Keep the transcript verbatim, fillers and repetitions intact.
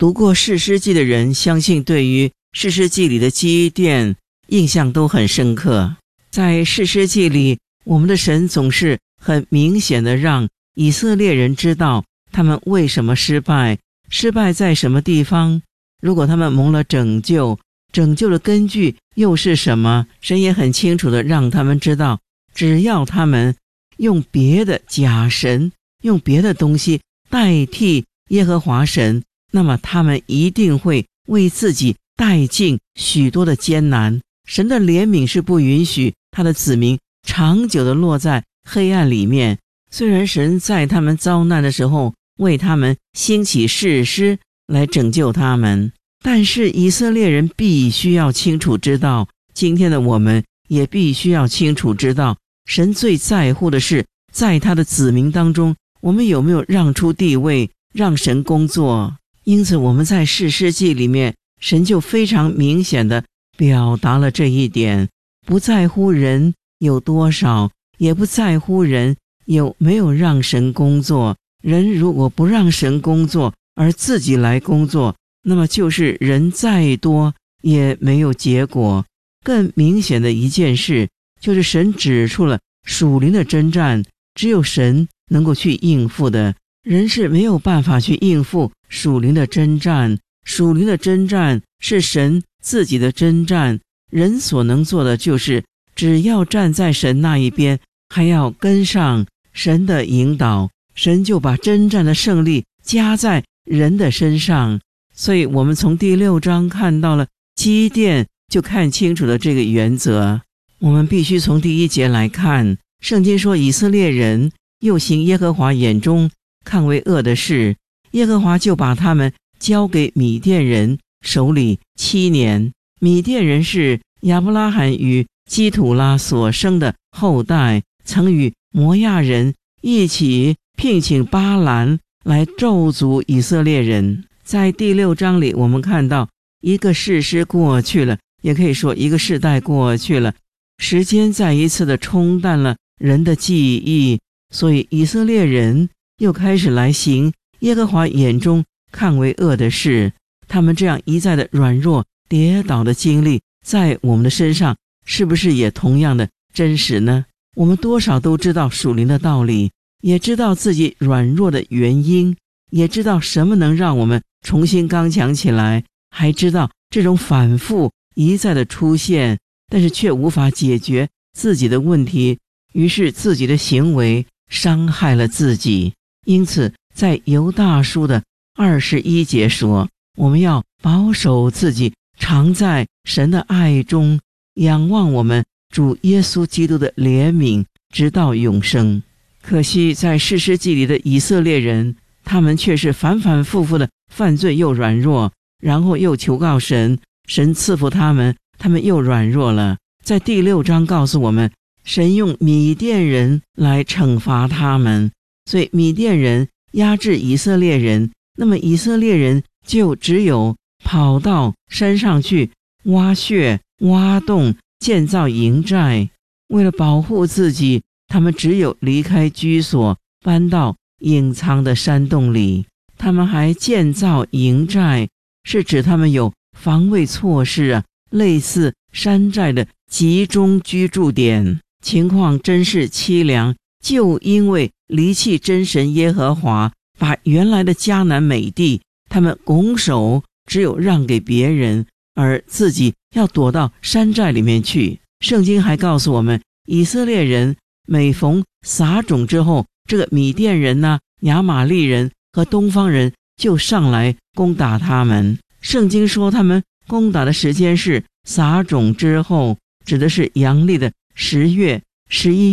读过士师记的人，相信对于士师记里的基甸印象都很深刻。在士师记里，我们的神总是很明显的让以色列人知道他们为什么失败，失败在什么地方。如果他们蒙了拯救，拯救的根据又是什么？神也很清楚的让他们知道，只要他们用别的假神，用别的东西代替耶和华神，那么他们一定会为自己带进许多的艰难。神的怜悯是不允许他的子民长久的落在黑暗里面。虽然神在他们遭难的时候为他们兴起士师来拯救他们，但是以色列人必须要清楚知道，今天的我们也必须要清楚知道，神最在乎的是在他的子民当中，我们有没有让出地位，让神工作。因此我们在士师记里面，神就非常明显的表达了这一点，不在乎人有多少，也不在乎人有没有让神工作。人如果不让神工作，而自己来工作，那么就是人再多也没有结果。更明显的一件事，就是神指出了属灵的征战，只有神能够去应付的，人是没有办法去应付属灵的征战。属灵的征战是神自己的征战，人所能做的就是只要站在神那一边，还要跟上神的引导，神就把征战的胜利加在人的身上。所以我们从第六章看到了基甸，就看清楚了这个原则。我们必须从第一节来看，圣经说以色列人又行耶和华眼中看为恶的事，耶和华就把他们交给米甸人手里七年。米甸人是亚伯拉罕与基土拉所生的后代，曾与摩亚人一起聘请巴兰来咒诅以色列人。在第六章里，我们看到一个士师过去了，也可以说一个世代过去了，时间再一次的冲淡了人的记忆，所以以色列人又开始来行耶和华眼中看为恶的事。他们这样一再的软弱跌倒的经历，在我们的身上是不是也同样的真实呢？我们多少都知道属灵的道理，也知道自己软弱的原因，也知道什么能让我们重新刚强起来，还知道这种反复一再的出现，但是却无法解决自己的问题，于是自己的行为伤害了自己。因此在犹大书的二十一节说，我们要保守自己，常在神的爱中，仰望我们主耶稣基督的怜悯，直到永生。可惜在士师记里的以色列人，他们却是反反复复的犯罪又软弱，然后又求告神，神赐福他们，他们又软弱了。在第六章告诉我们，神用米甸人来惩罚他们，所以米甸人压制以色列人，那么以色列人就只有跑到山上去挖穴挖洞，建造营寨。为了保护自己，他们只有离开居所，搬到隐藏的山洞里。他们还建造营寨，是指他们有防卫措施啊，类似山寨的集中居住点。情况真是凄凉，就因为离弃真神耶和华，把原来的迦南美地，他们拱手只有让给别人，而自己要躲到山寨里面去。圣经还告诉我们，以色列人每逢撒种之后，这个米甸人啊、亚玛利人和东方人就上来攻打他们。圣经说他们攻打的时间是撒种之后，指的是阳历的十月、十一